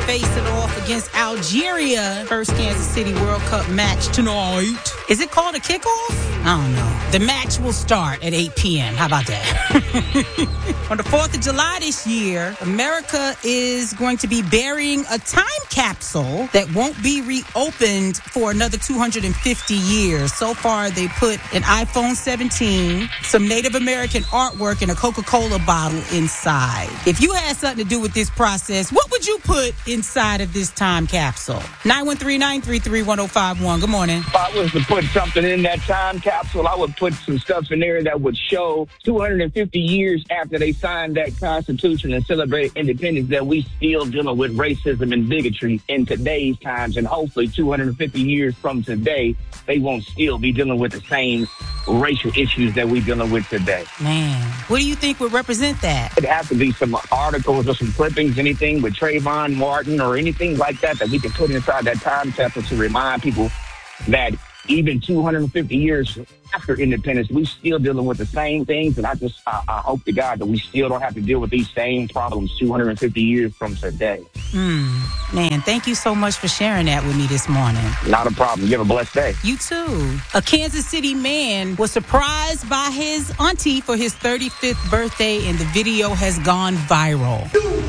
face it off against Algeria. First Kansas City World Cup match tonight. Is it called a kickoff? I don't know. The match will start at 8 p.m. How about that? On the 4th of July this year, America is going to be burying a time capsule that won't be reopened for another 250 years. So far, they put an iPhone 17, some Native American artwork, and a Coca-Cola bottle inside. If you had something to do with this process, what would you put inside of this time capsule? 913-933-1051. Good morning. If I was to put something in that time capsule, I would put some stuff in there that would show 250 years after they signed that Constitution and celebrated independence that we still dealing with racism and bigotry in today's times. And hopefully 250 years from today, they won't still be dealing with the same racial issues that we're dealing with today. Man, what do you think would represent that? It'd have to be some articles or some clippings, anything with Trayvon Martin or anything like that we can put inside that time capsule to remind people that even 250 years after independence, we still dealing with the same things. And I hope to God that we still don't have to deal with these same problems 250 years from today. Man, thank you so much for sharing that with me this morning. Not a problem. You have a blessed day. You too. A Kansas City man was surprised by his auntie for his 35th birthday, and the video has gone viral.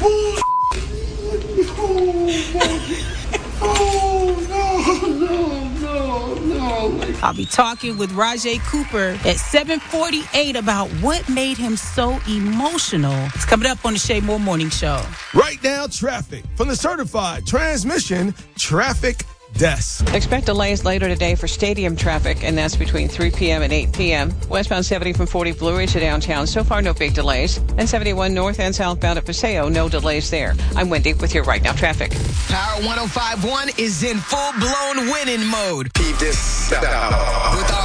I'll be talking with Rajay Cooper at 7:48 about what made him so emotional. It's coming up on the Shay Moore Morning Show. Right now, traffic from the certified transmission traffic desk. Expect delays later today for stadium traffic, and that's between 3 p.m. and 8 p.m. Westbound 70 from 40 Blue Ridge to downtown. So far, no big delays. And 71 north and southbound at Paseo, no delays there. I'm Wendy with your Right Now traffic. Power 105.1 is in full-blown winning mode. Keep this. With our